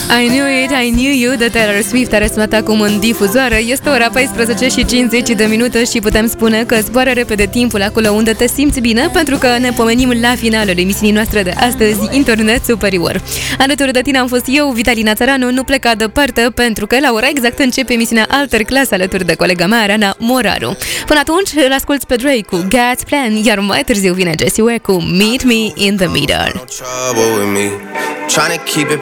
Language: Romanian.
I Knew It, I Knew You de Taylor Swift are sunat acum în difuzoară. Este ora 14:50 și putem spune că zboară repede timpul acolo unde te simți bine, pentru că ne pomenim la finalul emisiunii noastre de astăzi, Internet Superior. Alături de tine am fost eu, Vitalina Țăranu, nu pleca departe, pentru că la ora exact începe emisiunea Alter Class alături de colega mea, Rana Moraru. Până atunci, îl asculti pe Drake cu God's Plan, iar mai târziu vine Jessie Ware cu Meet Me in the Middle. Trying to keep it